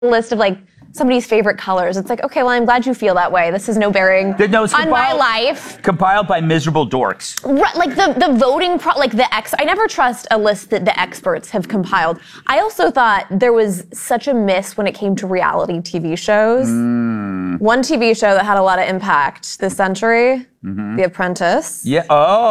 list of like somebody's favorite colors. It's like, okay, well, I'm glad you feel that way. This has no bearing on my life. Compiled by miserable dorks. Right, like the voting, I never trust a list that the experts have compiled. I also thought there was such a miss when it came to reality TV shows. One TV show that had a lot of impact this century, The Apprentice. Yeah.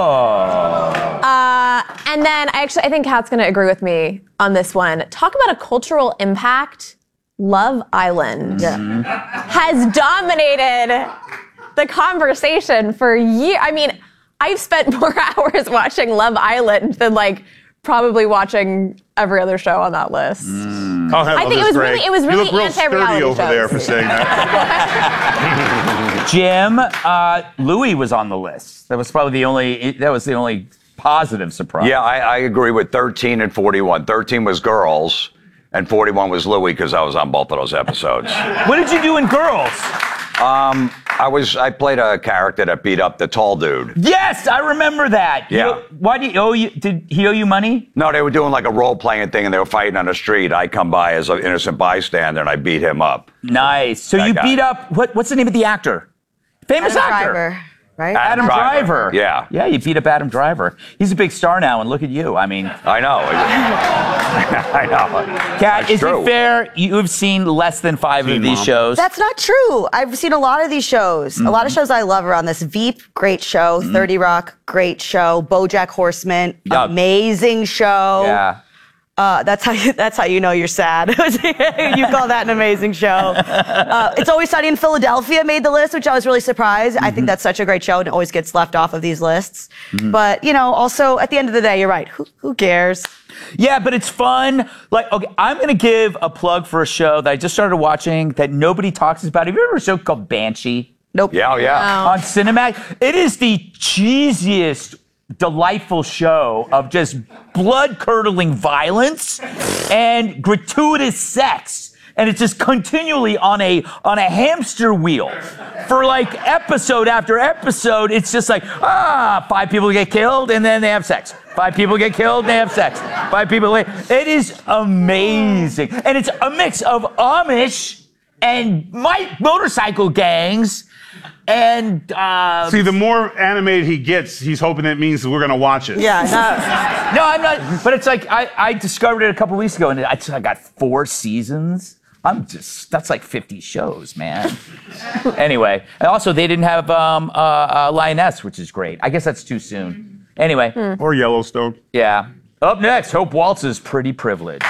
And then I think Kat's going to agree with me on this one. Talk about a cultural impact. Love Island has dominated the conversation for years. I mean, I've spent more hours watching Love Island than probably watching every other show on that list. I think it was really anti-reality over there for saying that. Jim, Louis was on the list. That was probably the only positive surprise. Yeah, I agree with 13 and 41. 13 was Girls. And 41 was Louis because I was on both of those episodes. What did you do in Girls? I played a character that beat up the tall dude. Yes, I remember that. Yeah. Did he owe you money? No, they were doing like a role-playing thing and they were fighting on the street. I come by as an innocent bystander and I beat him up. Nice. So you beat up, what's the name of the actor? Famous actor. Driver. Right? Adam Driver. Yeah. Yeah, you beat up Adam Driver. He's a big star now, and look at you. I mean... I know. I know. Kat, is it fair you have seen less than 5 of these shows? That's not true. I've seen a lot of these shows. A lot of shows I love are on this. Veep, great show. 30 Rock, great show. BoJack Horseman, amazing show. Yeah. That's how you know you're sad. You call that an amazing show. It's Always Sunny in Philadelphia made the list, which I was really surprised. I think that's such a great show and it always gets left off of these lists. But, also at the end of the day, you're right. Who cares? Yeah, but it's fun. I'm going to give a plug for a show that I just started watching that nobody talks about. Have you ever heard of a show called Banshee? Nope. Yeah. No. On Cinemax. It is the cheesiest, delightful show of just blood-curdling violence and gratuitous sex, and it's just continually on a hamster wheel for episode after episode. It's just 5 people get killed and then they have sex. 5 people get killed and they have sex. 5 people. It is amazing, and it's a mix of Amish and motorcycle gangs. And see, the more animated he gets, he's hoping it means that we're going to watch it. Yeah. No, I'm not. But it's I discovered it a couple weeks ago, and I got 4 seasons. That's 50 shows, man. Anyway, and also they didn't have Lioness, which is great. I guess that's too soon. Anyway. Or Yellowstone. Yeah. Up next, Hope Waltz's Pretty Privilege.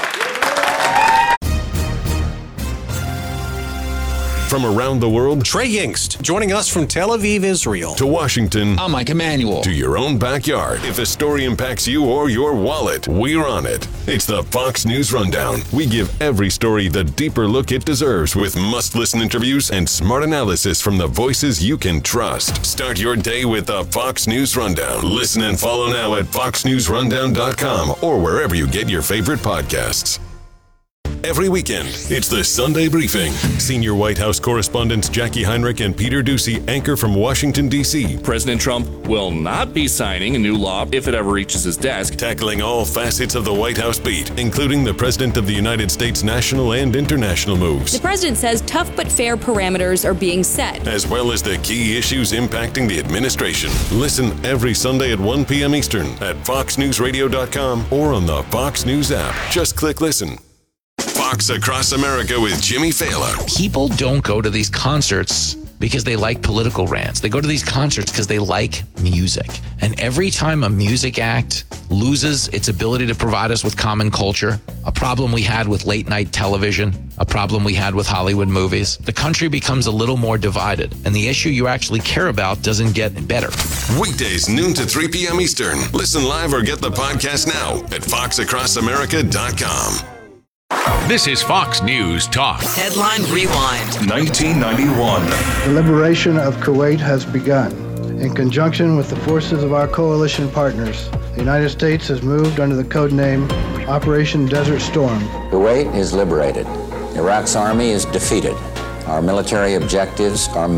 From around the world, Trey Yingst, joining us from Tel Aviv, Israel. To Washington, I'm Mike Emanuel. To your own backyard. If a story impacts you or your wallet, we're on it. It's the Fox News Rundown. We give every story the deeper look it deserves with must-listen interviews and smart analysis from the voices you can trust. Start your day with the Fox News Rundown. Listen and follow now at foxnewsrundown.com or wherever you get your favorite podcasts. Every weekend, it's the Sunday Briefing. Senior White House correspondents Jackie Heinrich and Peter Doocy anchor from Washington, D.C. President Trump will not be signing a new law if it ever reaches his desk. Tackling all facets of the White House beat, including the President of the United States' national and international moves. The president says tough but fair parameters are being set, as well as the key issues impacting the administration. Listen every Sunday at 1 p.m. Eastern at foxnewsradio.com or on the Fox News app. Just click listen. Fox Across America with Jimmy Fallon. People don't go to these concerts because they like political rants. They go to these concerts because they like music. And every time a music act loses its ability to provide us with common culture, a problem we had with late night television, a problem we had with Hollywood movies, the country becomes a little more divided, and the issue you actually care about doesn't get better. Weekdays, noon to 3 p.m. Eastern. Listen live or get the podcast now at foxacrossamerica.com. This is Fox News Talk. Headline Rewind. 1991. The liberation of Kuwait has begun. In conjunction with the forces of our coalition partners, the United States has moved under the code name Operation Desert Storm. Kuwait is liberated. Iraq's army is defeated. Our military objectives are met.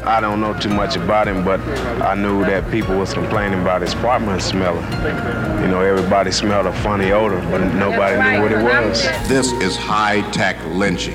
I don't know too much about him, but I knew that people was complaining about his apartment smelling. You know, everybody smelled a funny odor, but nobody knew what it was. This is high-tech lynching.